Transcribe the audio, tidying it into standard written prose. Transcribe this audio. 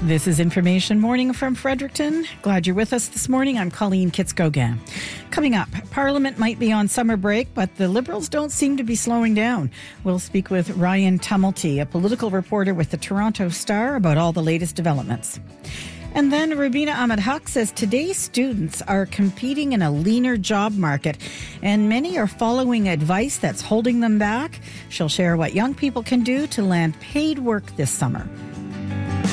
This is Information Morning from Fredericton. Glad you're with us this morning. I'm Colleen Kitz-Gauguin. Coming up, Parliament might be on summer break, but the Liberals don't seem to be slowing down. We'll speak with Ryan Tumulty, a political reporter with the Toronto Star, about all the latest developments. And then Rubina Ahmed-Haq says today's students are competing in a leaner job market, and many are following advice that's holding them back. She'll share what young people can do to land paid work this summer.